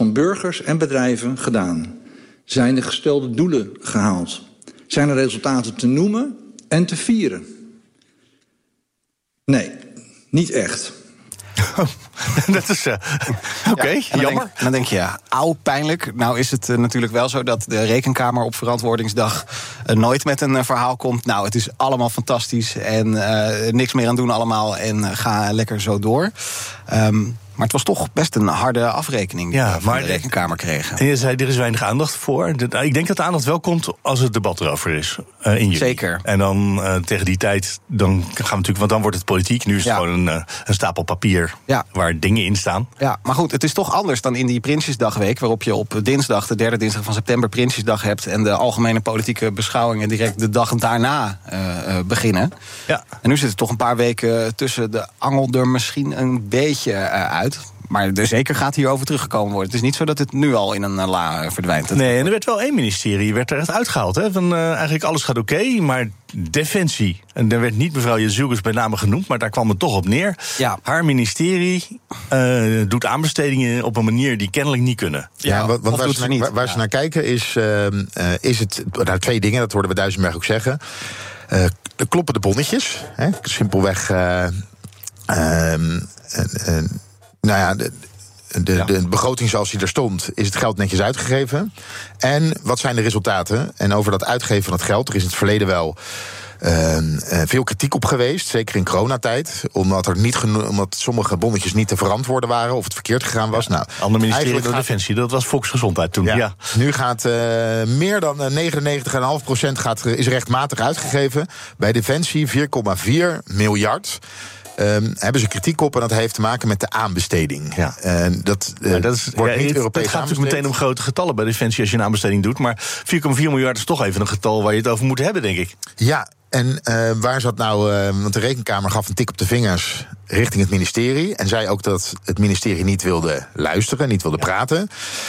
van burgers en bedrijven gedaan? Zijn de gestelde doelen gehaald? Zijn er resultaten te noemen en te vieren? Nee, niet echt. Dat is oké, jammer. Dan denk je, ja, pijnlijk. Nou is het natuurlijk wel zo dat de Rekenkamer op verantwoordingsdag nooit met een verhaal komt. Nou, het is allemaal fantastisch en niks meer aan doen allemaal en ga lekker zo door. Maar het was toch best een harde afrekening die de Rekenkamer kregen. En je zei, er is weinig aandacht voor. Ik denk dat de aandacht wel komt als het debat erover is. In juli. Zeker. En dan tegen die tijd, dan gaan we natuurlijk, want dan wordt het politiek. Nu is het gewoon een stapel papier waar dingen in staan. Ja, maar goed, het is toch anders dan in die Prinsjesdagweek, waarop je op dinsdag, de derde dinsdag van september, Prinsjesdag hebt en de algemene politieke beschouwingen direct de dag daarna beginnen. Ja. En nu zit er toch een paar weken tussen de angel er misschien een beetje uit. Maar er zeker gaat hierover teruggekomen worden. Het is niet zo dat het nu al in een la verdwijnt. Nee, en er werd wel één ministerie werd er echt uitgehaald. Hè? Van, eigenlijk alles gaat oké, maar Defensie. En daar werd niet mevrouw Jezielkes bij name genoemd, maar daar kwam het toch op neer. Ja. Haar ministerie doet aanbestedingen op een manier die kennelijk niet kunnen. Ja, waar ze naar kijken is het... Nou, twee dingen, dat hoorden we Duisenberg ook zeggen. De kloppende bonnetjes. Hè? Simpelweg... De begroting zoals die er stond, is het geld netjes uitgegeven. En wat zijn de resultaten? En over dat uitgeven van het geld, er is in het verleden wel veel kritiek op geweest, zeker in coronatijd, omdat sommige bonnetjes niet te verantwoorden waren of het verkeerd gegaan was. Ja, ander ministerie van Defensie, dat was Volksgezondheid toen. Ja. Nu gaat meer dan 99,5% is rechtmatig uitgegeven. Bij Defensie 4,4 miljard. Hebben ze kritiek op en dat heeft te maken met de aanbesteding. Ja. Dat wordt niet Europees. Het gaat natuurlijk meteen om grote getallen bij Defensie als je een aanbesteding doet. Maar 4,4 miljard is toch even een getal waar je het over moet hebben, denk ik. Ja, en waar zat nou... want de Rekenkamer gaf een tik op de vingers richting het ministerie. En zei ook dat het ministerie niet wilde luisteren, niet wilde praten.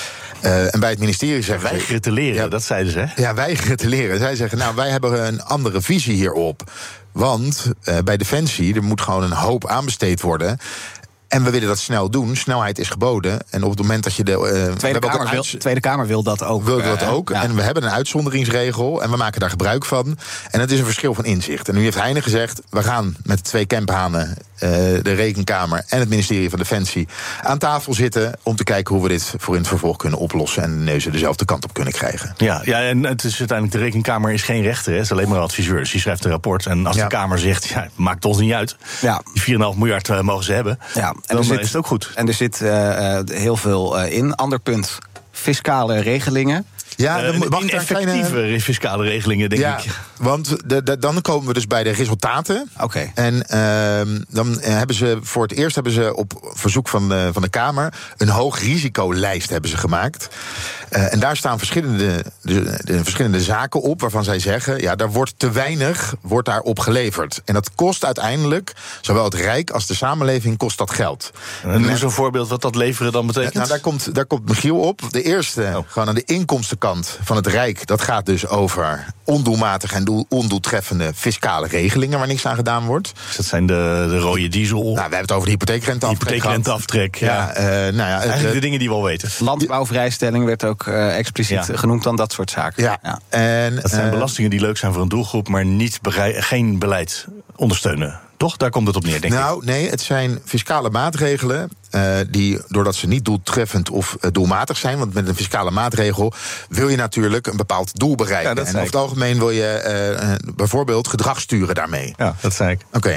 En bij het ministerie zeggen ze... Weigeren te leren, dat zeiden ze, hè? Ja, weigeren te leren. Zij zeggen, nou, wij hebben een andere visie hierop. Want bij Defensie, er moet gewoon een hoop aanbesteed worden. En we willen dat snel doen. Snelheid is geboden. En op het moment dat je de... Tweede Kamer wil dat ook. Ja. En we hebben een uitzonderingsregel. En we maken daar gebruik van. En het is een verschil van inzicht. En nu heeft Heijnen gezegd, we gaan met de twee kemphanen, de Rekenkamer en het ministerie van Defensie, aan tafel zitten om te kijken hoe we dit voor in het vervolg kunnen oplossen en de neuzen dezelfde kant op kunnen krijgen. Ja, en het is uiteindelijk, de Rekenkamer is geen rechter, het is alleen maar een adviseur. Dus die schrijft een rapport. En als de Kamer zegt, maakt ons niet uit. Ja. Die 4,5 miljard mogen ze hebben. Ja. En dan is het ook goed. En er zit heel veel in. Ander punt, fiscale regelingen. Ja, ineffectieve fiscale regelingen, denk ik. Want dan komen we dus bij de resultaten. Okay. En dan hebben ze voor het eerst op verzoek van de Kamer een hoog risicolijst hebben ze gemaakt. En daar staan verschillende zaken op waarvan zij zeggen, daar wordt te weinig op geleverd. En dat kost uiteindelijk, zowel het Rijk als de samenleving, kost dat geld. En noem eens een voorbeeld wat dat leveren dan betekent. Daar komt Michiel op. De eerste, gewoon aan de inkomstenkant van het Rijk, dat gaat dus over ondoelmatige en ondoeltreffende fiscale regelingen waar niks aan gedaan wordt. Dus dat zijn de rode diesel. Nou, we hebben het over de hypotheekrenteaftrek. Eigenlijk de dingen die we al weten. Landbouwvrijstelling werd ook expliciet genoemd dan dat soort zaken. Ja. En dat zijn belastingen die leuk zijn voor een doelgroep, maar geen beleid ondersteunen. Toch? Daar komt het op neer, denk ik. Nee, het zijn fiscale maatregelen die, doordat ze niet doeltreffend of doelmatig zijn, want met een fiscale maatregel wil je natuurlijk een bepaald doel bereiken. En over het algemeen wil je bijvoorbeeld gedrag sturen daarmee. Ja, dat zei ik. Oké.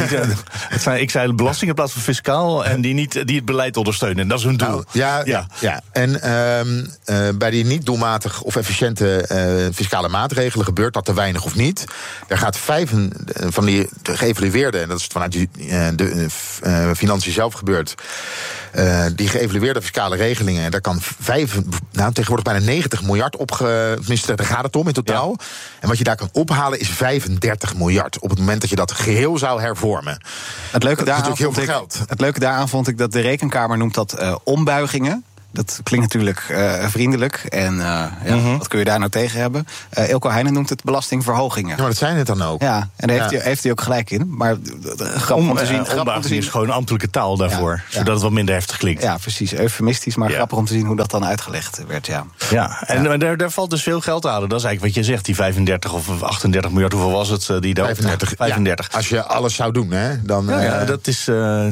Ik zei belasting in plaats van fiscaal en die het beleid ondersteunen. En dat is hun doel. Ja. En bij die niet doelmatig of efficiënte fiscale maatregelen gebeurt dat te weinig of niet. Er gaat 5 van die geëvalueerde, en dat is vanuit de financiën zelf gebeurd, die geëvalueerde fiscale regelingen, en daar kan tegenwoordig bijna 90 miljard op, tenminste daar gaat het om in totaal. Ja. En wat je daar kan ophalen is 35 miljard op het moment dat je dat geheel zou hervormen. Het leuke daaraan vond ik dat de Rekenkamer noemt dat ombuigingen. Dat klinkt natuurlijk vriendelijk. En wat kun je daar nou tegen hebben? Eelco Heijnen noemt het belastingverhogingen. Ja, maar dat zijn het dan ook. Ja, en daar heeft hij ook gelijk in. Maar grappig om te zien. Is gewoon ambtelijke taal daarvoor. Zodat het wat minder heftig klinkt. Ja, precies. Eufemistisch, maar grappig om te zien hoe dat dan uitgelegd werd. En daar valt dus veel geld aan. Dat is eigenlijk wat je zegt, die 35 of 38 miljard, hoeveel was het? 35. Ja, als je alles zou doen, hè, dan... dat is...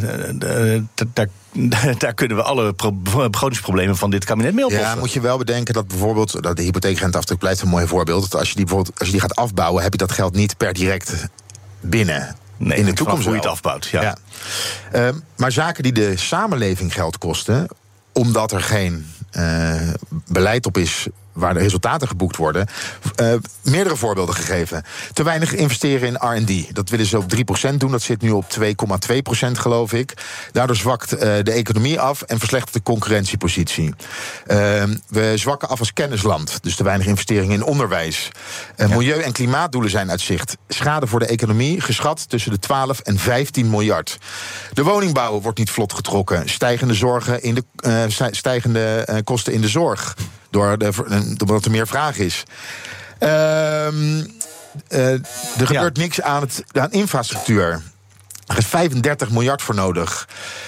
Daar kunnen we alle begrotingsproblemen van dit kabinet mee oplossen. Ja, moet je wel bedenken dat bijvoorbeeld dat de hypotheekrenteaftrek blijft een mooi voorbeeld. Dat als je die gaat afbouwen, heb je dat geld niet per direct binnen. Nee, in de toekomst hoe je het afbouwt. Ja. Maar zaken die de samenleving geld kosten, omdat er geen beleid op is waar de resultaten geboekt worden, meerdere voorbeelden gegeven. Te weinig investeren in R&D. Dat willen ze op 3% doen. Dat zit nu op 2,2%, geloof ik. Daardoor zwakt de economie af en verslechtert de concurrentiepositie. We zwakken af als kennisland. Dus te weinig investeringen in onderwijs. Milieu- en klimaatdoelen zijn uit zicht. Schade voor de economie geschat tussen de 12 en 15 miljard. De woningbouw wordt niet vlot getrokken. Stijgende kosten in de zorg. Doordat er meer vraag is. Er gebeurt niks aan infrastructuur. Er is 35 miljard voor nodig.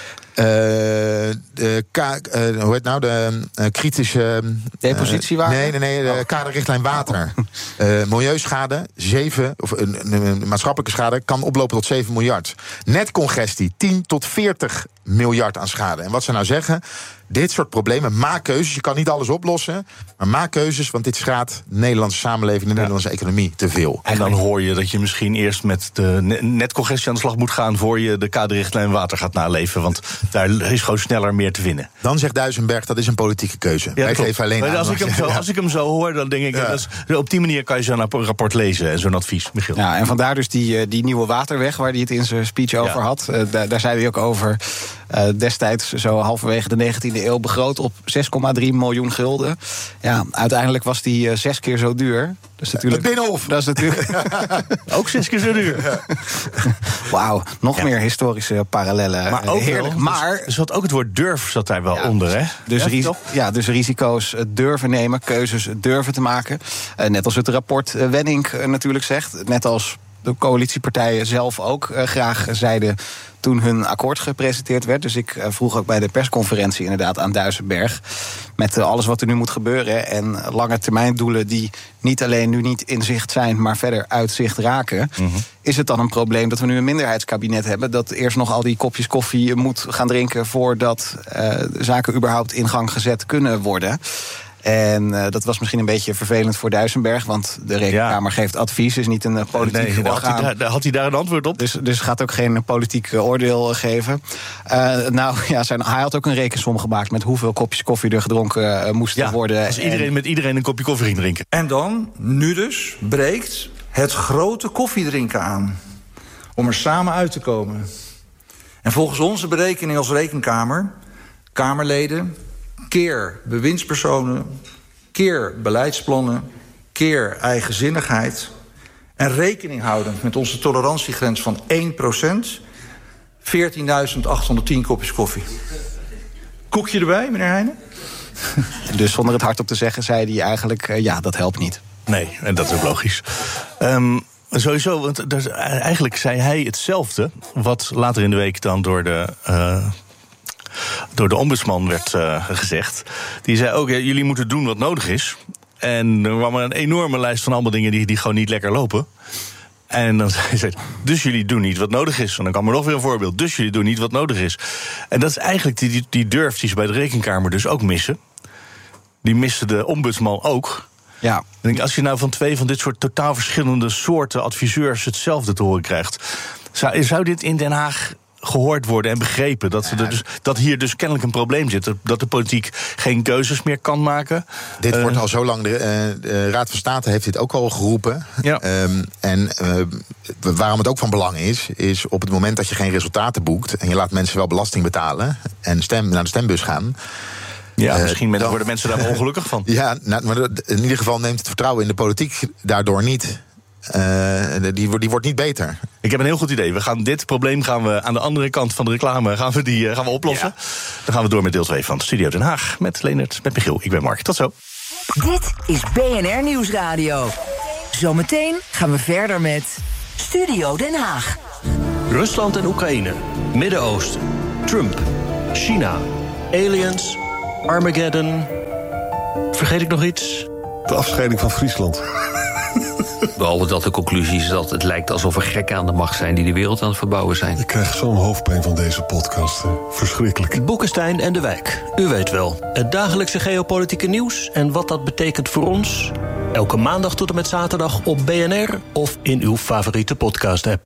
Kritische... Depositiewaarde? Nee, de kaderrichtlijn water. Milieuschade, maatschappelijke schade, kan oplopen tot 7 miljard. Netcongestie, 10 tot 40 miljard aan schade. En wat ze nou zeggen, dit soort problemen, maak keuzes. Je kan niet alles oplossen, maar maak keuzes, want dit schaadt de Nederlandse samenleving, de Nederlandse economie te veel. En dan hoor je dat je misschien eerst met de netcongestie aan de slag moet gaan voor je de kaderrichtlijn water gaat naleven. Want daar is gewoon sneller meer te winnen. Dan zegt Duisenberg, dat is een politieke keuze. Wij geven alleen aan. Als ik hem zo hoor, dan denk ik, op die manier kan je zo'n rapport lezen en zo'n advies, Michiel. Ja, en vandaar dus die nieuwe waterweg, waar hij het in zijn speech over had. Daar zei hij ook over. Destijds, zo halverwege de 19e eeuw, begroot op 6,3 miljoen gulden. Ja, uiteindelijk was die 6 keer zo duur. Dat is natuurlijk, het Binnenhof. Dat is natuurlijk ook 6 keer zo duur. Ja. Wauw, nog meer historische parallellen. Maar ook heerlijk. Maar er zat ook het woord durf zat daar wel onder, hè? Dus risico's durven nemen, keuzes durven te maken. Net als het rapport Wenning natuurlijk zegt. Net als de coalitiepartijen zelf ook graag zeiden toen hun akkoord gepresenteerd werd. Dus ik vroeg ook bij de persconferentie inderdaad aan Duisenberg, met alles wat er nu moet gebeuren en lange termijn doelen die niet alleen nu niet in zicht zijn, maar verder uit zicht raken. Is het dan een probleem dat we nu een minderheidskabinet hebben, dat eerst nog al die kopjes koffie moet gaan drinken voordat zaken überhaupt in gang gezet kunnen worden? En dat was misschien een beetje vervelend voor Duisenberg, want de Rekenkamer geeft advies, is niet een politiek orgaan. Had hij daar een antwoord op? Dus gaat ook geen politiek oordeel geven. Hij had ook een rekensom gemaakt met hoeveel kopjes koffie er gedronken moesten worden. Als met iedereen een kopje koffie ging drinken. En dan, nu dus, breekt het grote koffiedrinken aan. Om er samen uit te komen. En volgens onze berekening als Rekenkamer, Kamerleden, keer bewindspersonen, keer beleidsplannen, keer eigenzinnigheid en rekening houdend met onze tolerantiegrens van 1%, 14.810 kopjes koffie. Koekje erbij, meneer Heijnen? Dus zonder het hardop te zeggen, zei hij eigenlijk, dat helpt niet. Nee, en dat is ook logisch. Sowieso, want eigenlijk zei hij hetzelfde, wat later in de week dan door de ombudsman werd gezegd. Die zei ook, jullie moeten doen wat nodig is. En er kwam een enorme lijst van allemaal dingen die gewoon niet lekker lopen. En dan zei hij, dus jullie doen niet wat nodig is. En dan kwam er nog weer een voorbeeld, dus jullie doen niet wat nodig is. En dat is eigenlijk die durf die ze bij de Rekenkamer dus ook missen. Die missen de ombudsman ook. Ja. En als je nou van 2 van dit soort totaal verschillende soorten adviseurs hetzelfde te horen krijgt, zou dit in Den Haag gehoord worden en begrepen dat hier dus kennelijk een probleem zit, dat de politiek geen keuzes meer kan maken. Dit wordt al zo lang, de Raad van State heeft dit ook al geroepen. Ja. Waarom het ook van belang is op het moment dat je geen resultaten boekt en je laat mensen wel belasting betalen en naar de stembus gaan. Ja, misschien worden mensen daar wel ongelukkig van. Ja, maar in ieder geval neemt het vertrouwen in de politiek daardoor niet die wordt niet beter. Ik heb een heel goed idee. We gaan dit probleem aan de andere kant van de reclame gaan we oplossen. Ja. Dan gaan we door met deel 2 van Studio Den Haag. Met Leendert, met Michiel. Ik ben Mark. Tot zo. Dit is BNR Nieuwsradio. Zometeen gaan we verder met Studio Den Haag. Rusland en Oekraïne, Midden-Oosten, Trump, China, aliens, Armageddon. Vergeet ik nog iets? De afscheiding van Friesland. Behalve dat de conclusie is dat het lijkt alsof er gekken aan de macht zijn die de wereld aan het verbouwen zijn. Ik krijg zo'n hoofdpijn van deze podcast. Verschrikkelijk. Boekenstein en de Wijk. U weet wel, het dagelijkse geopolitieke nieuws en wat dat betekent voor ons. Elke maandag tot en met zaterdag op BNR of in uw favoriete podcast-app.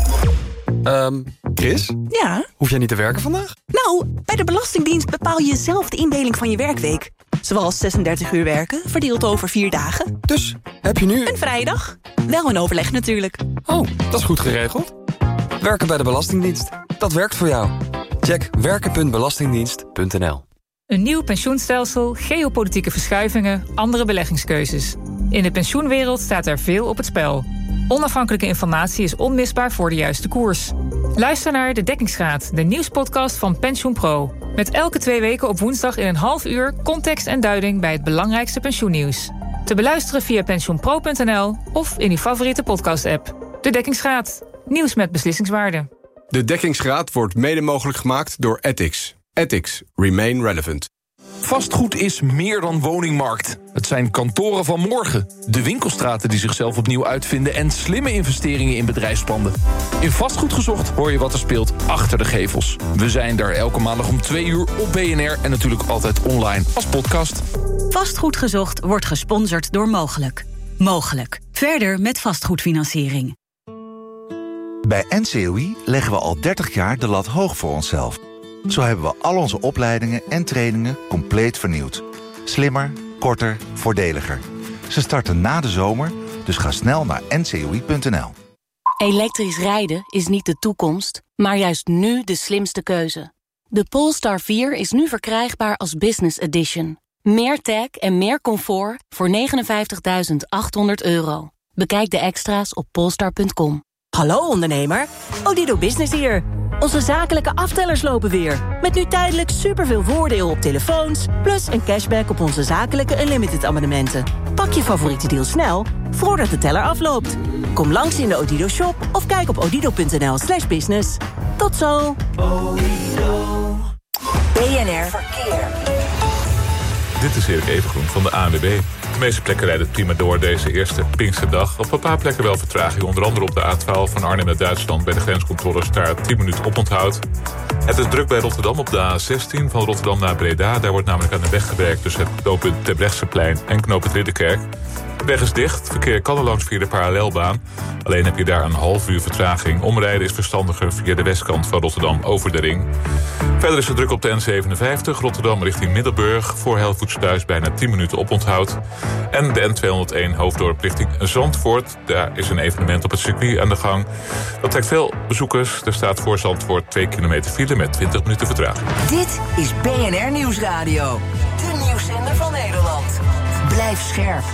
Chris? Ja? Hoef jij niet te werken vandaag? Nou, bij de Belastingdienst bepaal je zelf de indeling van je werkweek. Zoals 36 uur werken, verdeeld over 4 dagen. Dus, heb je nu... Een vrije dag. Wel een overleg natuurlijk. Oh, dat is goed geregeld. Werken bij de Belastingdienst. Dat werkt voor jou. Check werken.belastingdienst.nl. Een nieuw pensioenstelsel, geopolitieke verschuivingen, andere beleggingskeuzes. In de pensioenwereld staat er veel op het spel. Onafhankelijke informatie is onmisbaar voor de juiste koers. Luister naar De Dekkingsgraad, de nieuwspodcast van PensioenPro. Met elke 2 weken op woensdag in een half uur context en duiding bij het belangrijkste pensioennieuws. Te beluisteren via pensioenpro.nl of in uw favoriete podcast-app. De Dekkingsgraad, nieuws met beslissingswaarde. De Dekkingsgraad wordt mede mogelijk gemaakt door Ethics. Ethics. Remain relevant. Vastgoed is meer dan woningmarkt. Het zijn kantoren van morgen, de winkelstraten die zichzelf opnieuw uitvinden en slimme investeringen in bedrijfspanden. In Vastgoed Gezocht hoor je wat er speelt achter de gevels. We zijn daar elke maandag om 2 uur op BNR en natuurlijk altijd online als podcast. Vastgoed Gezocht wordt gesponsord door Mogelijk. Mogelijk. Verder met vastgoedfinanciering. Bij NCOI leggen we al 30 jaar de lat hoog voor onszelf. Zo hebben we al onze opleidingen en trainingen compleet vernieuwd. Slimmer, korter, voordeliger. Ze starten na de zomer, dus ga snel naar ncoi.nl. Elektrisch rijden is niet de toekomst, maar juist nu de slimste keuze. De Polestar 4 is nu verkrijgbaar als Business Edition. Meer tech en meer comfort voor €59.800. Bekijk de extra's op polestar.com. Hallo ondernemer, Odido Business hier. Onze zakelijke aftellers lopen weer. Met nu tijdelijk superveel voordeel op telefoons, plus een cashback op onze zakelijke Unlimited abonnementen. Pak je favoriete deal snel, voordat de teller afloopt. Kom langs in de Odido shop of kijk op odido.nl/business. Tot zo! BNR Verkeer. Dit is Erik Evengroen van de ANWB. De meeste plekken rijden het prima door deze eerste Pinksterdag. Op een paar plekken wel vertraging, onder andere op de A12 van Arnhem naar Duitsland. Bij de grenscontroles daar 10 minuten oponthoud. Het is druk bij Rotterdam op de A16 van Rotterdam naar Breda. Daar wordt namelijk aan de weg gewerkt tussen het knooppunt Terbrechtseplein en knooppunt Ridderkerk. De weg is dicht, verkeer kan er langs via de parallelbaan. Alleen heb je daar een half uur vertraging. Omrijden is verstandiger via de westkant van Rotterdam over de ring. Verder is het druk op de N57, Rotterdam richting Middelburg. Voor Helvoetsluis bijna 10 minuten oponthoud. En de N201 Hoofddorp richting Zandvoort. Daar is een evenement op het circuit aan de gang. Dat trekt veel bezoekers. Er staat voor Zandvoort 2 kilometer file met 20 minuten vertraging. Dit is BNR Nieuwsradio. De nieuwszender van Nederland. Blijf scherp.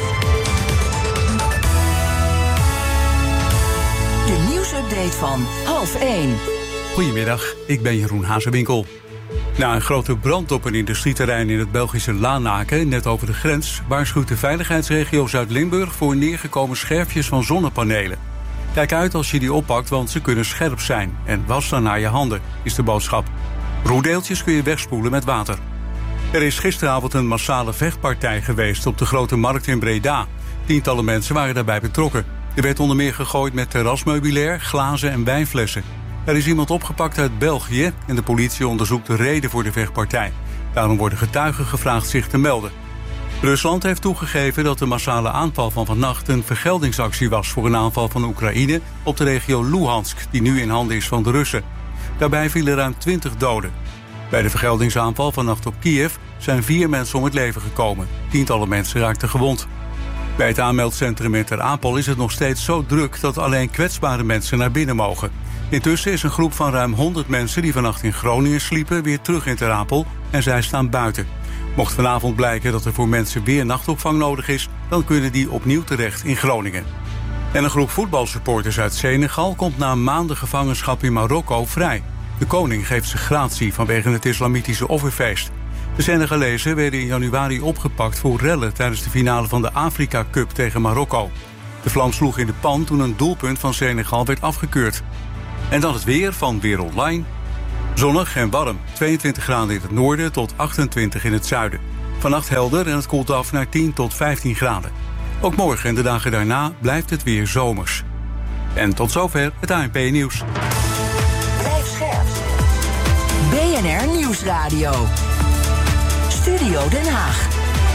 De nieuwsupdate van 12:30. Goedemiddag, ik ben Jeroen Hazewinkel. Na een grote brand op een industrieterrein in het Belgische Lanaken, net over de grens, waarschuwt de veiligheidsregio Zuid-Limburg voor neergekomen scherfjes van zonnepanelen. Kijk uit als je die oppakt, want ze kunnen scherp zijn. En was dan naar je handen, is de boodschap. Roedeeltjes kun je wegspoelen met water. Er is gisteravond een massale vechtpartij geweest op de Grote Markt in Breda. Tientallen mensen waren daarbij betrokken. Er werd onder meer gegooid met terrasmeubilair, glazen en wijnflessen. Er is iemand opgepakt uit België en de politie onderzoekt de reden voor de vechtpartij. Daarom worden getuigen gevraagd zich te melden. Rusland heeft toegegeven dat de massale aanval van vannacht een vergeldingsactie was voor een aanval van Oekraïne op de regio Luhansk, die nu in handen is van de Russen. Daarbij vielen ruim 20 doden. Bij de vergeldingsaanval vannacht op Kiev zijn 4 mensen om het leven gekomen. Tientallen mensen raakten gewond. Bij het aanmeldcentrum in Ter Apel is het nog steeds zo druk dat alleen kwetsbare mensen naar binnen mogen. Intussen is een groep van ruim 100 mensen die vannacht in Groningen sliepen weer terug in Ter Apel en zij staan buiten. Mocht vanavond blijken dat er voor mensen weer nachtopvang nodig is, dan kunnen die opnieuw terecht in Groningen. En een groep voetbalsupporters uit Senegal komt na maanden gevangenschap in Marokko vrij. De koning geeft ze gratie vanwege het islamitische offerfeest. De Senegalezen werden in januari opgepakt voor rellen tijdens de finale van de Afrika Cup tegen Marokko. De vlam sloeg in de pan toen een doelpunt van Senegal werd afgekeurd. En dan het weer van Weer Online. Zonnig en warm, 22 graden in het noorden tot 28 in het zuiden. Vannacht helder en het koelt af naar 10 tot 15 graden. Ook morgen en de dagen daarna blijft het weer zomers. En tot zover het ANP-nieuws. Blijf scherp. BNR Nieuwsradio. Studio Den Haag.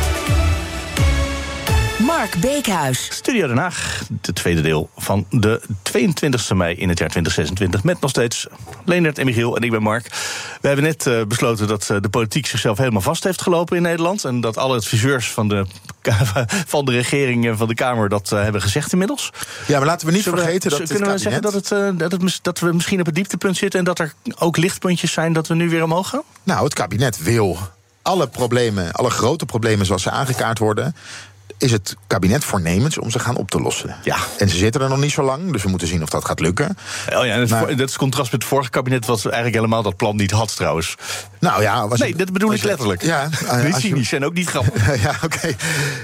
Mark Beekhuis. Studio Den Haag, het tweede deel van de 22e mei in het jaar 2026... met nog steeds Leendert en Michiel en ik ben Mark. We hebben net besloten dat de politiek zichzelf helemaal vast heeft gelopen in Nederland... en dat alle adviseurs van de regering en van de Kamer dat hebben gezegd inmiddels. Ja, maar laten we niet vergeten dat kunnen we zeggen dat we misschien op het dieptepunt zitten... en dat er ook lichtpuntjes zijn dat we nu weer omhoog gaan? Nou, het kabinet wil alle problemen, alle grote problemen zoals ze aangekaart worden... is het kabinet voornemens om ze gaan op te lossen. Ja. En ze zitten er nog niet zo lang, dus we moeten zien of dat gaat lukken. Oh ja, dat is contrast met het vorige kabinet... wat eigenlijk helemaal dat plan niet had trouwens. Nou ja... dat bedoel ik letterlijk. Ja, niet cynisch en ook niet grappig. Ja, oké.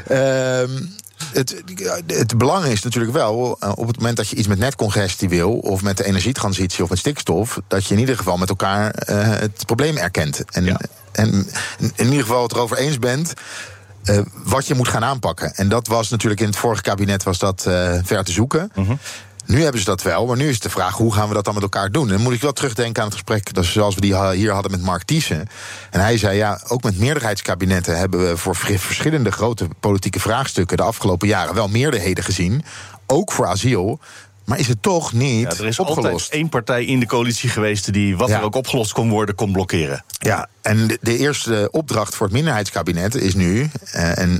Het belang is natuurlijk wel, op het moment dat je iets met netcongestie wil... of met de energietransitie of met stikstof... dat je in ieder geval met elkaar het probleem erkent. En in ieder geval het erover eens bent... wat je moet gaan aanpakken. En dat was natuurlijk in het vorige kabinet was dat ver te zoeken. Mm-hmm. Nu hebben ze dat wel, maar nu is de vraag... hoe gaan we dat dan met elkaar doen? En dan moet ik wel terugdenken aan het gesprek... zoals we die hier hadden met Mark Thiessen. En hij zei, ja, ook met meerderheidskabinetten... hebben we voor verschillende grote politieke vraagstukken... de afgelopen jaren wel meerderheden gezien. Ook voor asiel. Maar is het toch niet opgelost? Er is altijd één partij in de coalitie geweest... die wat er ook opgelost kon worden, kon blokkeren. Ja, en de eerste opdracht voor het minderheidskabinet is nu... en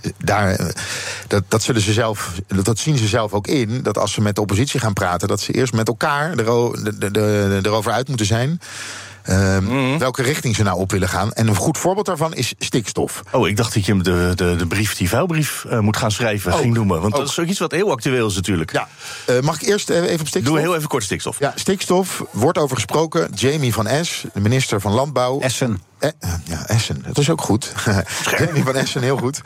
dat zien ze zelf ook in... dat als ze met de oppositie gaan praten... dat ze eerst met elkaar erover uit moeten zijn... welke richting ze nou op willen gaan. En een goed voorbeeld daarvan is stikstof. Oh, ik dacht dat je de brief, die vuilbrief moet gaan schrijven, ging noemen. Want dat is ook iets wat heel actueel is natuurlijk. Ja. Mag ik eerst even op stikstof? Doe heel even kort stikstof. Ja, stikstof wordt over gesproken. Jamie van Es, de minister van Landbouw. Essen. Essen, dat is ook goed. Jamie van Essen, heel goed.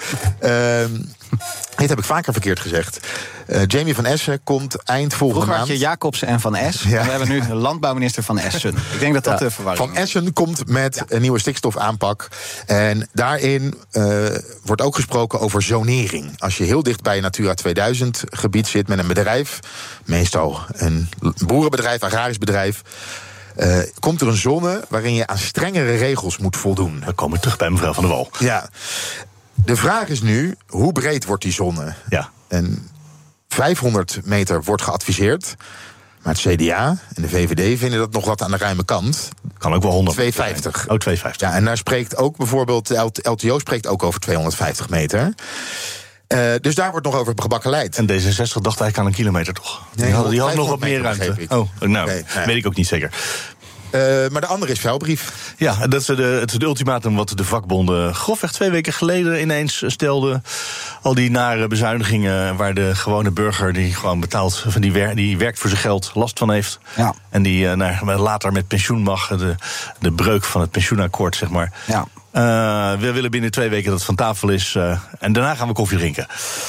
Dit heb ik vaker verkeerd gezegd. Jamie van Essen komt eind volgende maand... Vroeger had je Jacobsen en Van Es. Ja. We hebben nu de landbouwminister Van Essen. Ik denk dat dat de verwarring is. Van Essen komt met een nieuwe stikstofaanpak. En daarin wordt ook gesproken over zonering. Als je heel dicht bij een Natura 2000 gebied zit met een bedrijf... meestal een boerenbedrijf, agrarisch bedrijf... komt er een zone waarin je aan strengere regels moet voldoen. We komen terug bij mevrouw Van der Wal. Ja. De vraag is nu, hoe breed wordt die zone? Ja. En 500 meter wordt geadviseerd. Maar het CDA en de VVD vinden dat nog wat aan de ruime kant. Kan ook wel 100 250. Oh, 250. Ja, en daar spreekt ook bijvoorbeeld... de LTO spreekt ook over 250 meter... dus daar wordt nog over gebakkeleid. En D66 dacht eigenlijk aan een kilometer, toch? Nee, die had nog wat meer ruimte. Weet ik ook niet zeker. Maar de andere is vuilbrief. Ja, dat is het ultimatum wat de vakbonden grofweg 2 weken geleden ineens stelden. Al die nare bezuinigingen waar de gewone burger die gewoon betaalt... van die werkt voor zijn geld, last van heeft. Ja. En die later met pensioen mag. De breuk van het pensioenakkoord, zeg maar. Ja. We willen binnen 2 weken dat het van tafel is. En daarna gaan we koffie drinken.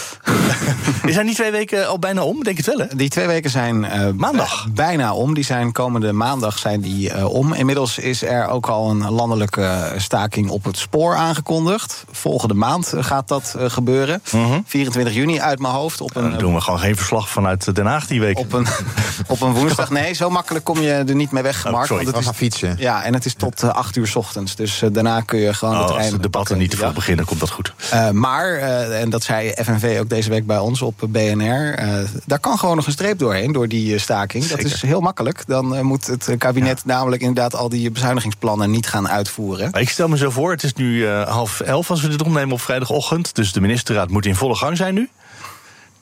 Zijn die 2 weken al bijna om? Denk het wel, hè? Die 2 weken zijn maandag bijna om. Die zijn komende maandag zijn die om. Inmiddels is er ook al een landelijke staking op het spoor aangekondigd. Volgende maand gaat dat gebeuren. 24 juni uit mijn hoofd. Dan doen we gewoon geen verslag vanuit Den Haag die week. Op een woensdag. Nee, zo makkelijk kom je er niet mee weg, Mark. Sorry, want het is fietsen. Ja, en het is tot 8 uur 's ochtends. Dus daarna kun je gewoon de trein... Als de debatten niet te veel beginnen, komt dat goed. Maar, en dat zei FNV ook deze week bij ons op BNR... daar kan gewoon nog een streep doorheen, door die staking. Zeker. Dat is heel makkelijk. Dan moet het kabinet namelijk inderdaad al die bezuinigingsplannen niet gaan uitvoeren. Maar ik stel me zo voor, het is nu 10:30 als we dit opnemen op vrijdagochtend. Dus de ministerraad moet in volle gang zijn nu.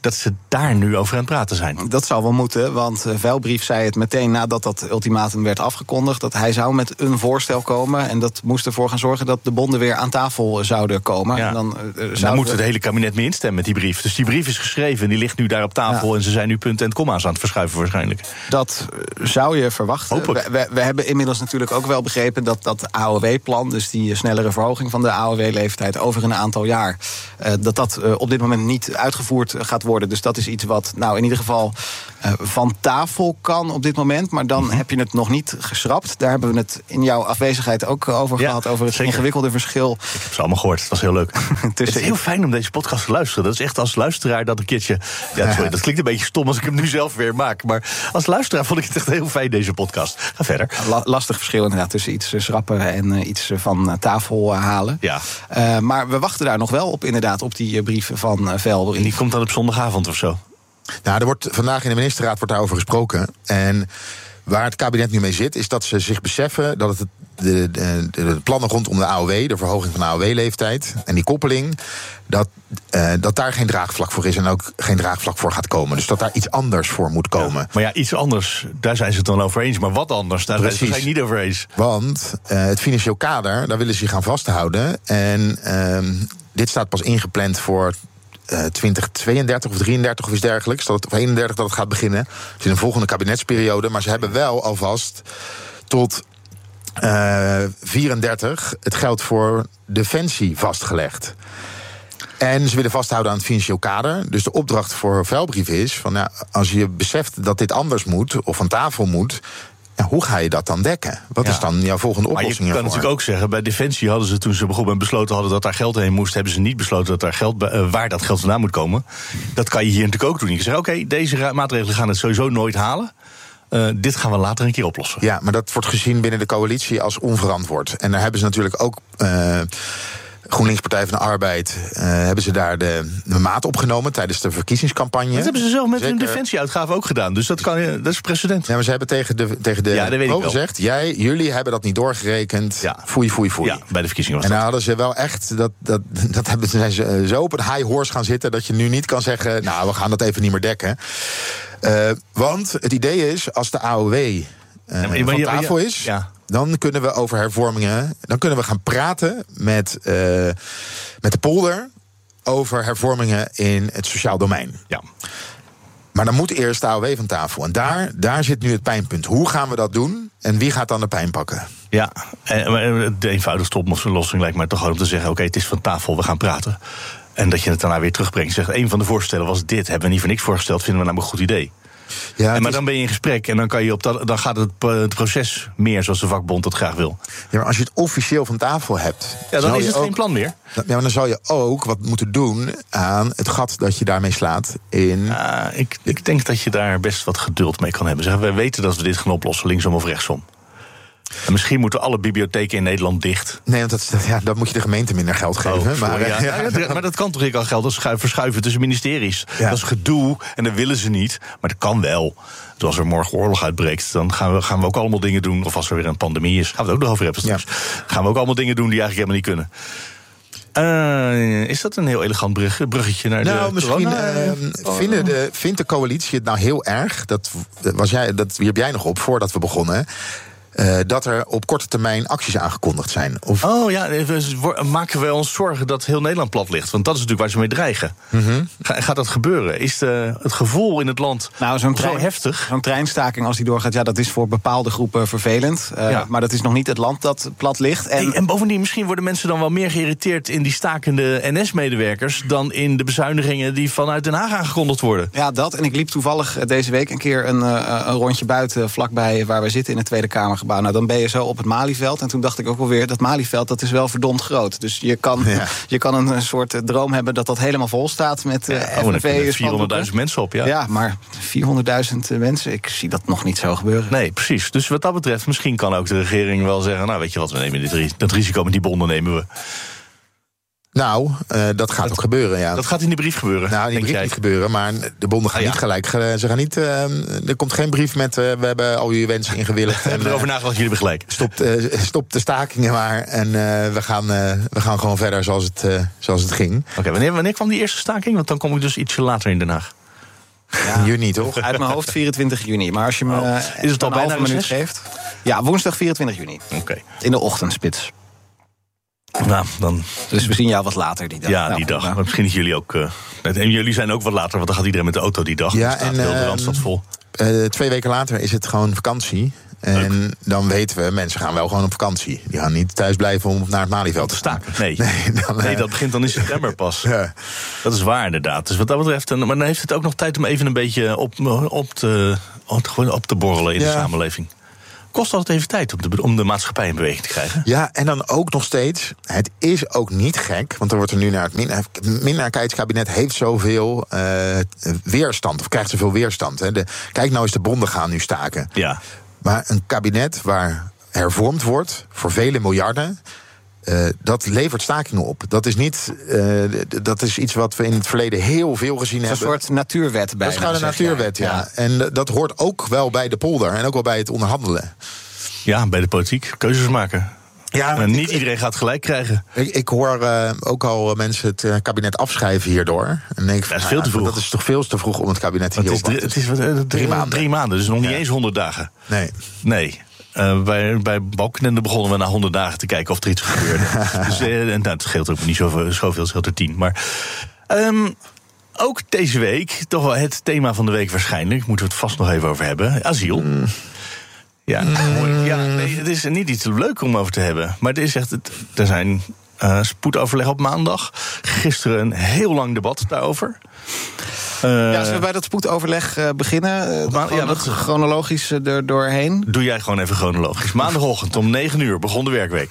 dat ze daar nu over aan het praten zijn. Dat zou wel moeten, want Veilbrief zei het meteen nadat dat ultimatum werd afgekondigd, dat hij zou met een voorstel komen en dat moest ervoor gaan zorgen dat de bonden weer aan tafel zouden komen. Ja. En dan moet het hele kabinet mee instemmen met die brief. Dus die brief is geschreven en die ligt nu daar op tafel en ze zijn nu punten en komma's aan het verschuiven waarschijnlijk. Dat zou je verwachten. We hebben inmiddels natuurlijk ook wel begrepen dat AOW-plan, dus die snellere verhoging van de AOW-leeftijd over een aantal jaar, dat op dit moment niet uitgevoerd gaat worden. Dus dat is iets wat in ieder geval van tafel kan op dit moment. Maar dan heb je het nog niet geschrapt. Daar hebben we het in jouw afwezigheid ook over gehad. Over het ingewikkelde verschil. Ik heb ze allemaal gehoord. Het was heel leuk. Het is heel fijn om deze podcast te luisteren. Dat is echt als luisteraar dat een keertje. Ja, sorry, dat klinkt een beetje stom als ik hem nu zelf weer maak. Maar als luisteraar vond ik het echt heel fijn, deze podcast. Ga verder. Lastig verschil inderdaad tussen iets schrappen en iets van tafel halen. Ja. Maar we wachten daar nog wel op, inderdaad, op die brief van Veilbrief. En die komt dan op zondagavond of zo? Nou, er wordt vandaag in de ministerraad daarover gesproken. En waar het kabinet nu mee zit, is dat ze zich beseffen dat het de plannen rondom de AOW, de verhoging van de AOW-leeftijd en die koppeling, dat daar geen draagvlak voor is en ook geen draagvlak voor gaat komen. Dus dat daar iets anders voor moet komen. Ja, maar ja, iets anders, daar zijn ze het dan over eens. Maar wat anders, daar zijn ze het niet over eens. Want het financieel kader, daar willen ze zich aan vasthouden. En dit staat pas ingepland voor 2032 of 33 of iets dergelijks, of 31 dat het gaat beginnen. Het is in een volgende kabinetsperiode, maar ze hebben wel alvast tot 34 het geld voor defensie vastgelegd. En ze willen vasthouden aan het financieel kader. Dus de opdracht voor Veilbrief is van, als je beseft dat dit anders moet of van tafel moet, hoe ga je dat dan dekken? Wat is dan jouw volgende oplossing? Maar je kan natuurlijk ook zeggen, bij Defensie hadden ze toen ze begonnen besloten hadden dat daar geld heen moest, hebben ze niet besloten dat daar waar dat geld vandaan moet komen. Dat kan je hier natuurlijk ook doen. Je kan zeggen, oké, deze maatregelen gaan het sowieso nooit halen. Dit gaan we later een keer oplossen. Ja, maar dat wordt gezien binnen de coalitie als onverantwoord. En daar hebben ze natuurlijk ook GroenLinks Partij van de Arbeid hebben ze daar de maat opgenomen tijdens de verkiezingscampagne. Dat hebben ze zelf met hun defensieuitgaven ook gedaan. Dus dat is precedent. Ja, maar ze hebben tegen de pro gezegd, jullie hebben dat niet doorgerekend. Ja. Foei. Ja, bij de verkiezingen was en dan hadden ze wel echt, zijn ze zo op een high horse gaan zitten dat je nu niet kan zeggen, we gaan dat even niet meer dekken. Want het idee is, als de AOW van tafel is, dan kunnen we over hervormingen, dan kunnen we gaan praten met de polder over hervormingen in het sociaal domein. Ja. Maar dan moet eerst de AOW van tafel. En daar zit nu het pijnpunt. Hoe gaan we dat doen en wie gaat dan de pijn pakken? Ja, de eenvoudigste oplossing lijkt mij toch gewoon om te zeggen, oké, het is van tafel, we gaan praten. En dat je het daarna weer terugbrengt. Zegt, een van de voorstellen was dit, hebben we niet voor niks voorgesteld, vinden we namelijk een goed idee. Ja, maar dan ben je in gesprek en dan kan je dan gaat het proces meer zoals de vakbond dat graag wil. Ja, maar als je het officieel van tafel hebt, dan is het geen plan meer. Ja, maar dan zou je ook wat moeten doen aan het gat dat je daarmee slaat in. Ik denk dat je daar best wat geduld mee kan hebben. Zeggen, wij weten dat we dit gaan oplossen, linksom of rechtsom. En misschien moeten alle bibliotheken in Nederland dicht. Nee, want dan moet je de gemeente minder geld geven. Maar dat kan toch ook al geld verschuiven tussen ministeries. Ja. Dat is gedoe en dat willen ze niet. Maar dat kan wel. Dus als er morgen oorlog uitbreekt, dan gaan we ook allemaal dingen doen. Of als er weer een pandemie is, gaan we het ook nog over hebben straks. Ja. Gaan we ook allemaal dingen doen die eigenlijk helemaal niet kunnen. Is dat een heel elegant bruggetje naar de misschien vindt de coalitie het nou heel erg. Dat wierp jij nog op voordat we begonnen. Dat er op korte termijn acties aangekondigd zijn. Maken we ons zorgen dat heel Nederland plat ligt? Want dat is natuurlijk waar ze mee dreigen. Mm-hmm. Gaat dat gebeuren? Is het gevoel in het land zo heftig? Zo'n treinstaking, als die doorgaat, dat is voor bepaalde groepen vervelend. Maar dat is nog niet het land dat plat ligt. En bovendien, misschien worden mensen dan wel meer geïrriteerd in die stakende NS-medewerkers dan in de bezuinigingen die vanuit Den Haag aangekondigd worden. Ja, dat. En ik liep toevallig deze week een keer een rondje buiten, vlakbij waar we zitten in de Tweede Kamer. Nou, dan ben je zo op het Malieveld. En toen dacht ik ook alweer, dat Malieveld, dat is wel verdomd groot. Dus je kan een soort droom hebben dat helemaal vol staat met FNV. 400.000 mensen op, Ja, maar 400.000 mensen, ik zie dat nog niet zo gebeuren. Nee, precies. Dus wat dat betreft, misschien kan ook de regering wel zeggen, nou, weet je wat, we nemen dat risico met die bonden nemen we. Nou, dat gaat ook gebeuren, ja. Dat gaat in de brief gebeuren? Nou, in de brief niet gebeuren, maar de bonden gaan niet gelijk. Ze gaan niet. Er komt geen brief met. We hebben al jullie wensen ingewilligd. We hebben erover nagedacht, jullie hebben gelijk. Stop de stakingen maar. En we gaan gewoon verder zoals het ging. Oké, wanneer kwam die eerste staking? Want dan kom ik dus ietsje later in Den Haag. Ja, juni, toch? Uit mijn hoofd 24 juni. Maar als je me is het al bijna een minuut geeft. Ja, woensdag 24 juni. Oké. In de ochtendspits. Nou, dan... Dus we zien jou wat later die dag. Ja, die dag. Maar misschien jullie ook. En jullie zijn ook wat later, want dan gaat iedereen met de auto die dag. Ja, dan staat heel de Randstad vol. 2 weken later is het gewoon vakantie. En leuk. Dan weten we, mensen gaan wel gewoon op vakantie. Die gaan niet thuis blijven om naar het Malieveld te staken. Nee, dat begint dan in september pas. Ja. Dat is waar, inderdaad. Dus wat dat betreft, maar dan heeft het ook nog tijd om even een beetje op te borrelen in de samenleving. Kost altijd even tijd om de maatschappij in beweging te krijgen. Ja, en dan ook nog steeds, het is ook niet gek, want er wordt er nu naar het minderheidskabinet heeft zoveel weerstand, of krijgt zoveel weerstand. Hè. Kijk nou eens, de bonden gaan nu staken. Ja. Maar een kabinet waar hervormd wordt voor vele miljarden, dat levert stakingen op. Dat is niet. Dat is iets wat we in het verleden heel veel gezien hebben. Een soort natuurwet bij. Dat is gewoon een natuurwet, ja. En dat hoort ook wel bij de polder en ook wel bij het onderhandelen. Ja, bij de politiek. Keuzes maken. Ja, en niet iedereen gaat gelijk krijgen. Ik hoor ook al mensen het kabinet afschrijven hierdoor. En denk, dat is veel te vroeg. Dat is toch veel te vroeg om het kabinet hierop te zetten. Het is 3 maanden. 3 maanden, dus nog niet eens 100 dagen. Nee. Bij Balkenende begonnen we na 100 dagen te kijken of er iets gebeurde. Dus het scheelt ook niet zoveel, het scheelt er 10. Maar ook deze week, toch wel het thema van de week waarschijnlijk, moeten we het vast nog even over hebben. Asiel. Ja, het is niet iets leuk om over te hebben. Maar er is echt, er zijn spoedoverleg op maandag. Gisteren een heel lang debat daarover. Zullen we bij dat spoedoverleg beginnen? Dat chronologisch er doorheen. Doe jij gewoon even chronologisch. Maandagochtend om 9:00 begon de werkweek.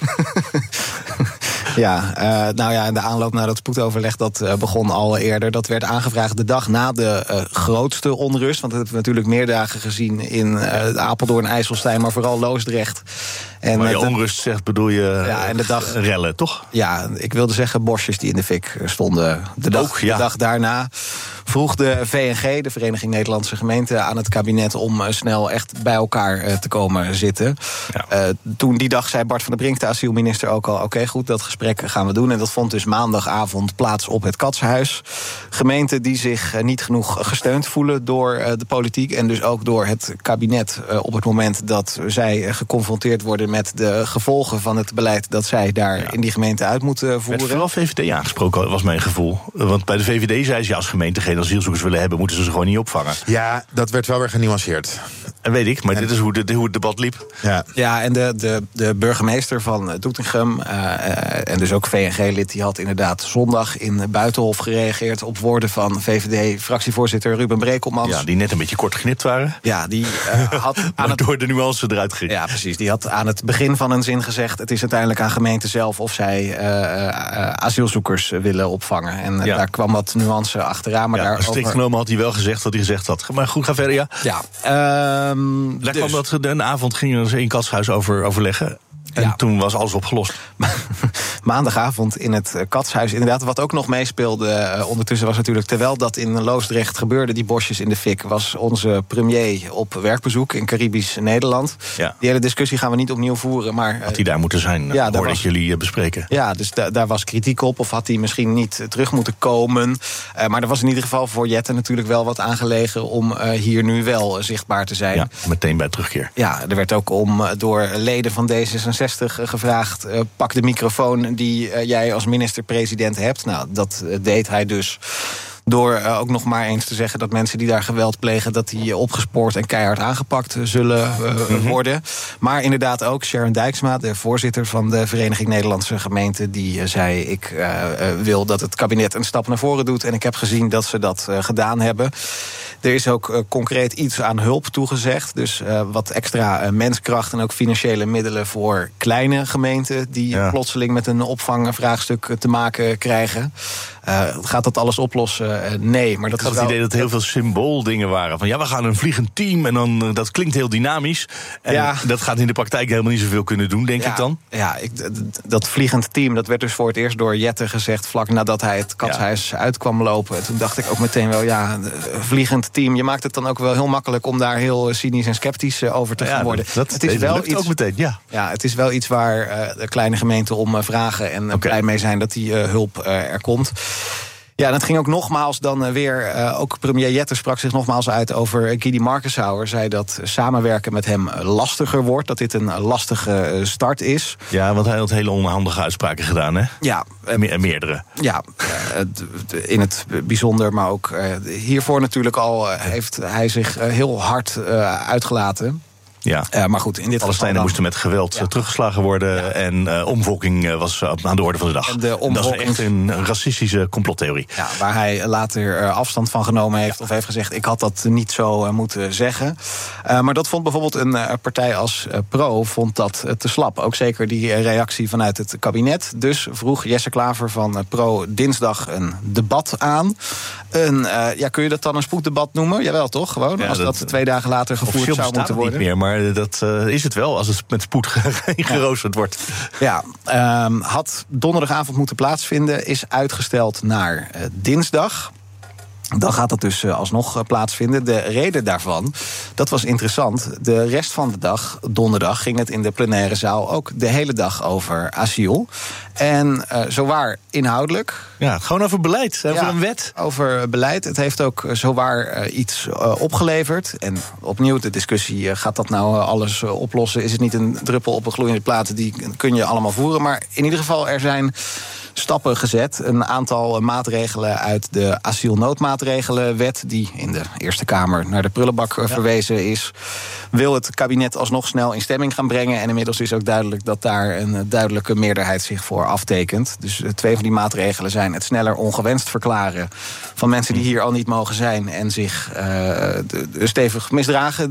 En de aanloop naar dat spoedoverleg, dat begon al eerder. Dat werd aangevraagd de dag na de grootste onrust. Want dat hebben we natuurlijk meer dagen gezien in Apeldoorn, IJsselstein, maar vooral Loosdrecht. En maar je onrust zegt, bedoel je en de dag, rellen, toch? Ja, ik wilde zeggen bosjes die in de fik stonden. De dag daarna vroeg de VNG, de Vereniging Nederlandse Gemeenten, aan het kabinet om snel echt bij elkaar te komen zitten. Ja. Toen die dag zei Bart van der Brink, de asielminister, ook al: oké, goed, dat gesprek gaan we doen. En dat vond dus maandagavond plaats op het Katshuis. Gemeenten die zich niet genoeg gesteund voelen door de politiek en dus ook door het kabinet op het moment dat zij geconfronteerd worden met de gevolgen van het beleid dat zij daar in die gemeente uit moeten voeren. Werd vooral VVD aangesproken, was mijn gevoel. Want bij de VVD zei ze, als gemeenten geen asielzoekers willen hebben, moeten ze gewoon niet opvangen. Ja, dat werd wel weer genuanceerd. Weet ik, maar dit is hoe het debat liep. Ja, en de burgemeester van Doetinchem, en dus ook VNG-lid, die had inderdaad zondag in Buitenhof gereageerd op woorden van VVD-fractievoorzitter Ruben Brekelmans. Ja, die net een beetje kort geknipt waren. Ja, die had door de nuance eruit ging. Ja, precies. Die had aan het begin van een zin gezegd: het is uiteindelijk aan gemeenten zelf of zij asielzoekers willen opvangen. En daar kwam wat nuance achteraan. Maar strikt genomen had hij wel gezegd wat hij gezegd had. Maar goed, ga verder, dat een avond gingen ze in Katshuis overleggen. En toen was alles opgelost. Maandagavond in het Katshuis, inderdaad. Wat ook nog meespeelde ondertussen was natuurlijk, terwijl dat in Loosdrecht gebeurde, die bosjes in de fik, was onze premier op werkbezoek in Caribisch Nederland. Ja. Die hele discussie gaan we niet opnieuw voeren. Maar had hij daar moeten zijn, hoorde ik jullie bespreken. Ja, dus daar was kritiek op. Of had hij misschien niet terug moeten komen. Maar er was in ieder geval voor Jette natuurlijk wel wat aangelegen om hier nu wel zichtbaar te zijn. Ja, meteen bij terugkeer. Ja, er werd ook door leden van D66 gevraagd: pak de microfoon die jij als minister-president hebt. Nou, dat deed hij dus door ook nog maar eens te zeggen dat mensen die daar geweld plegen, dat die opgespoord en keihard aangepakt zullen worden. Maar inderdaad ook Sharon Dijksma, de voorzitter van de Vereniging Nederlandse Gemeenten, die zei: ik wil dat het kabinet een stap naar voren doet. En ik heb gezien dat ze dat gedaan hebben. Er is ook concreet iets aan hulp toegezegd. Dus wat extra menskracht en ook financiële middelen voor kleine gemeenten die plotseling met een opvangvraagstuk te maken krijgen. Gaat dat alles oplossen? Nee, maar dat ik had het idee dat er heel veel symbooldingen waren. Van we gaan een vliegend team en dan dat klinkt heel dynamisch. En dat gaat in de praktijk helemaal niet zoveel kunnen doen, denk ik dan. Ja, dat vliegend team, dat werd dus voor het eerst door Jette gezegd vlak nadat hij het katshuis uit kwam lopen. Toen dacht ik ook meteen wel, vliegend team. Je maakt het dan ook wel heel makkelijk om daar heel cynisch en sceptisch over te gaan worden. Het is wel iets, ook meteen, ja, het is wel iets waar de kleine gemeenten om vragen en blij mee zijn dat die hulp er komt. Ja, en het ging ook nogmaals dan weer... ook premier Jette sprak zich nogmaals uit over Guidy Markenshauer. Zei dat samenwerken met hem lastiger wordt. Dat dit een lastige start is. Ja, want hij had hele onhandige uitspraken gedaan, hè? Ja. En meerdere. Ja, in het bijzonder. Maar ook hiervoor natuurlijk al heeft hij zich heel hard uitgelaten. Ja. Maar goed, in dit Palestijnen moesten met geweld teruggeslagen worden. En omvolking was aan de orde van de dag. Dat is echt een racistische complottheorie. Ja, waar hij later afstand van genomen heeft. Of heeft gezegd, ik had dat niet zo moeten zeggen. Maar dat vond bijvoorbeeld een partij als Pro vond dat te slap. Ook zeker die reactie vanuit het kabinet. Dus vroeg Jesse Klaver van Pro dinsdag een debat aan. Kun je dat dan een spoeddebat noemen? Jawel, toch? Gewoon, als dat 2 dagen later gevoerd zou moeten worden. Niet meer, maar dat is het wel als het met spoed geroosterd wordt. Ja, had donderdagavond moeten plaatsvinden, is uitgesteld naar dinsdag. Dan gaat dat dus alsnog plaatsvinden. De reden daarvan, dat was interessant. De rest van de dag, donderdag, ging het in de plenaire zaal ook de hele dag over asiel. En zowaar inhoudelijk. Ja, gewoon over beleid, over een wet. Over beleid. Het heeft ook zowaar iets opgeleverd. En opnieuw de discussie, gaat dat nou alles oplossen? Is het niet een druppel op een gloeiende plaat? Die kun je allemaal voeren. Maar in ieder geval, er zijn stappen gezet. Een aantal maatregelen uit de asielnoodmaatregelenwet, die in de Eerste Kamer naar de prullenbak verwezen is, wil het kabinet alsnog snel in stemming gaan brengen. En inmiddels is ook duidelijk dat daar een duidelijke meerderheid zich voor aftekent. Dus 2 van die maatregelen zijn het sneller ongewenst verklaren van mensen die hier al niet mogen zijn en zich stevig misdragen,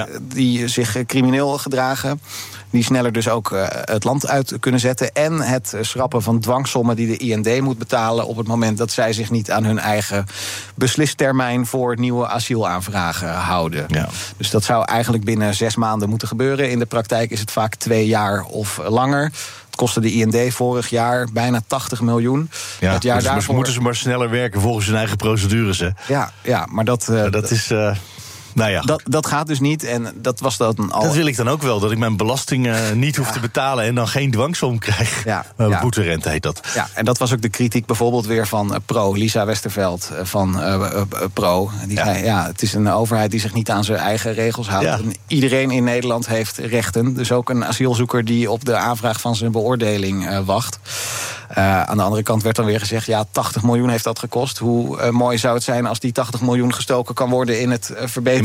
die zich crimineel gedragen. Die sneller dus ook het land uit kunnen zetten. En het schrappen van dwangsommen die de IND moet betalen op het moment dat zij zich niet aan hun eigen beslistermijn voor nieuwe asielaanvragen houden. Ja. Dus dat zou eigenlijk binnen 6 maanden moeten gebeuren. In de praktijk is het vaak 2 jaar of langer. Het kostte de IND vorig jaar bijna 80 miljoen. Ja, het jaar daarvoor moeten ze maar sneller werken volgens hun eigen procedures. Hè? Ja, maar dat is. Nou ja. Dat gaat dus niet en dat was dan al. Dat wil ik dan ook wel, dat ik mijn belastingen niet hoef te betalen en dan geen dwangsom krijg. Boeterente heet dat. Ja, en dat was ook de kritiek bijvoorbeeld weer van Pro, Lisa Westerveld van Pro. Die zei, het is een overheid die zich niet aan zijn eigen regels houdt. Ja. En iedereen in Nederland heeft rechten. Dus ook een asielzoeker die op de aanvraag van zijn beoordeling wacht. Aan de andere kant werd dan weer gezegd, 80 miljoen heeft dat gekost. Hoe mooi zou het zijn als die 80 miljoen gestoken kan worden in het verbeteren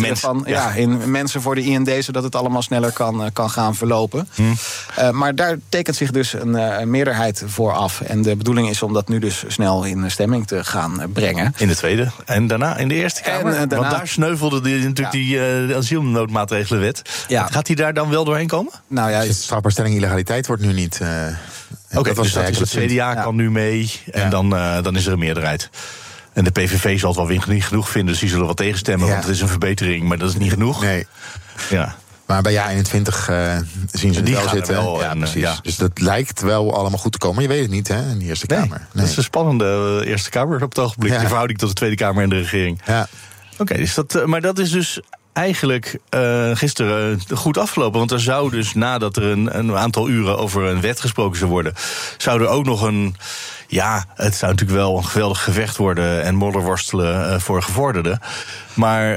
in mensen voor de IND, zodat het allemaal sneller kan gaan verlopen. Maar daar tekent zich dus een meerderheid voor af. En de bedoeling is om dat nu dus snel in stemming te gaan brengen. In de Tweede en daarna in de Eerste Kamer. Want daar sneuvelde natuurlijk die asielnoodmaatregelenwet. Ja. Gaat die daar dan wel doorheen komen? Nou ja, de strafbaarstelling illegaliteit wordt nu niet. Oké, dus dat is het CDA kan nu mee en dan is er een meerderheid. En de PVV zal het wel weer niet genoeg vinden, dus die zullen wel tegenstemmen, want het is een verbetering, maar dat is niet genoeg. Nee. Ja. Maar bij JA21 zien ze het wel zitten. Precies. Dus dat lijkt wel allemaal goed te komen. Maar je weet het niet, hè, in de Eerste Kamer. Nee. Dat is een spannende Eerste Kamer op het ogenblik. De verhouding tot de Tweede Kamer en de regering. Ja. Oké, dus maar dat is dus eigenlijk gisteren goed afgelopen. Want er zou dus, nadat er een aantal uren over een wet gesproken zou worden, zou er ook nog een. Ja, het zou natuurlijk wel een geweldig gevecht worden en modderworstelen voor gevorderden. Maar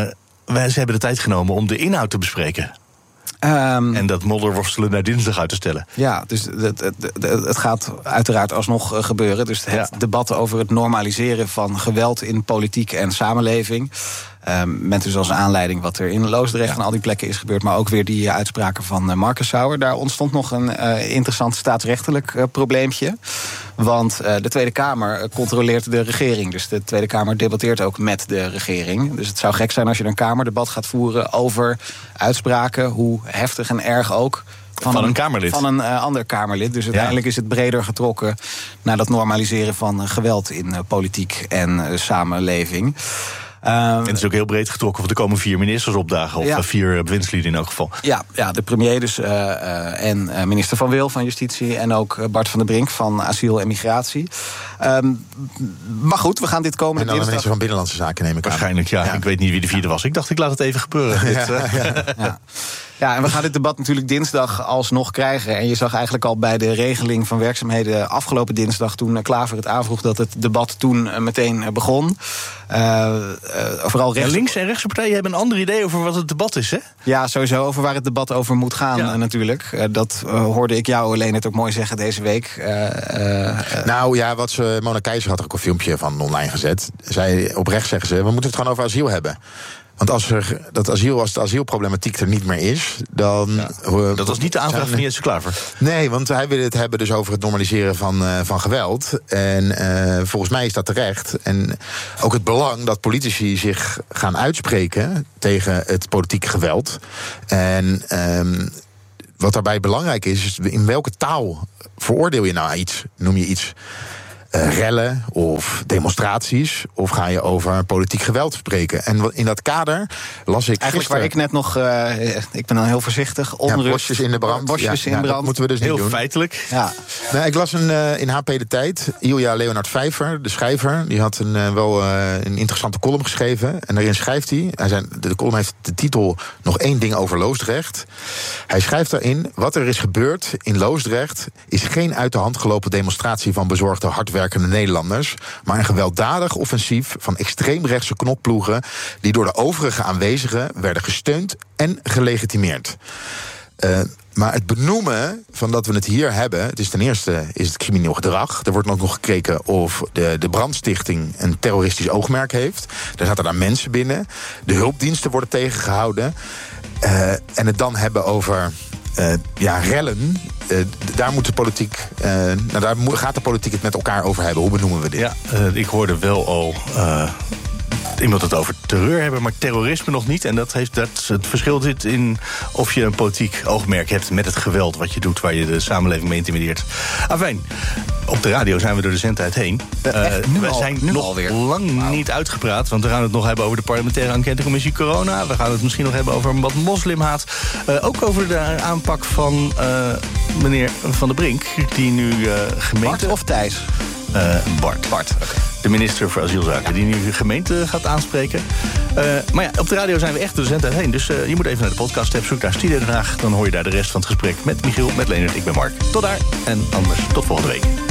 ze hebben de tijd genomen om de inhoud te bespreken. En dat modderworstelen naar dinsdag uit te stellen. Ja, dus het gaat uiteraard alsnog gebeuren. Dus het debat over het normaliseren van geweld in politiek en samenleving. Met dus als aanleiding wat er in Loosdrecht en al die plekken is gebeurd, maar ook weer die uitspraken van Marcus Sauer. Daar ontstond nog een interessant staatsrechtelijk probleempje. Want de Tweede Kamer controleert de regering. Dus de Tweede Kamer debatteert ook met de regering. Dus het zou gek zijn als je een Kamerdebat gaat voeren over uitspraken, hoe heftig en erg ook, van een Kamerlid. Van een ander Kamerlid. Dus uiteindelijk is het breder getrokken naar dat normaliseren van geweld in politiek en samenleving. En het is ook heel breed getrokken, want er komen 4 ministers opdagen, of 4 bewindslieden in elk geval. Ja, de premier dus en minister Van Wil van Justitie en ook Bart van der Brink van Asiel en Migratie. Maar goed, we gaan dit komende dinsdag. En dan de minister van Binnenlandse Zaken neem ik aan. Waarschijnlijk, ja. Ik weet niet wie de 4e was. Ik dacht, ik laat het even gebeuren. Ja, en we gaan dit debat natuurlijk dinsdag alsnog krijgen. En je zag eigenlijk al bij de regeling van werkzaamheden afgelopen dinsdag, toen Klaver het aanvroeg, dat het debat toen meteen begon. Vooral links- en rechtse partijen hebben een ander idee over wat het debat is, hè? Ja, sowieso over waar het debat over moet gaan natuurlijk. Dat hoorde ik jou, Leen, het ook mooi zeggen deze week. Nou ja, Mona Keizer had er ook een filmpje van online gezet. Oprecht zeggen ze, we moeten het gewoon over asiel hebben. Want als de asielproblematiek er niet meer is, dan... Ja, dat was niet de aanvraag van Jesse Klaver. Nee, want hij wil het hebben dus over het normaliseren van geweld. En volgens mij is dat terecht. En ook het belang dat politici zich gaan uitspreken tegen het politieke geweld. En wat daarbij belangrijk is in welke taal veroordeel je nou iets? Noem je iets rellen of demonstraties, of ga je over politiek geweld spreken? En in dat kader las ik eigenlijk waar ik net nog, ik ben dan heel voorzichtig, onrust. Bosjes in de brand. Bosjes in brand. Dat moeten we dus niet heel doen. Heel feitelijk. Ja. Nou, ik las in HP De Tijd, Ilja Leonard Vijver, de schrijver, die had een interessante column geschreven. En daarin schrijft hij, de column heeft de titel Nog 1 ding over Loosdrecht. Hij schrijft daarin, wat er is gebeurd in Loosdrecht is geen uit de hand gelopen demonstratie van bezorgde hardwerkende Nederlanders, maar een gewelddadig offensief van extreemrechtse knokploegen die door de overige aanwezigen werden gesteund en gelegitimeerd. Maar het benoemen van dat we het hier hebben, het is ten eerste is het crimineel gedrag. Er wordt ook nog gekeken of de brandstichting een terroristisch oogmerk heeft. Daar zaten daar mensen binnen. De hulpdiensten worden tegengehouden. En het dan hebben over rellen. Daar moet de politiek, daar gaat de politiek het met elkaar over hebben. Hoe benoemen we dit? Ja, ik hoorde wel al iemand het over terreur hebben, maar terrorisme nog niet. En het verschil zit in of je een politiek oogmerk hebt met het geweld wat je doet, waar je de samenleving mee intimideert. Afijn, op de radio zijn we door de zendtijd heen. We zijn nog lang niet uitgepraat, want we gaan het nog hebben over de parlementaire enquêtecommissie corona. We gaan het misschien nog hebben over wat moslimhaat. Ook over de aanpak van meneer Van der Brink, die nu gemeente... Bart of Thijs? Bart. Okay. De minister voor Asielzaken, die nu de gemeente gaat aanspreken. Maar ja, op de radio zijn we echt door de zendtijd heen. Dus je moet even naar de podcast-app, zoek naar Studio Den Haag. Dan hoor je daar de rest van het gesprek met Michiel, met Leonard. Ik ben Mark. Tot daar en anders tot volgende week.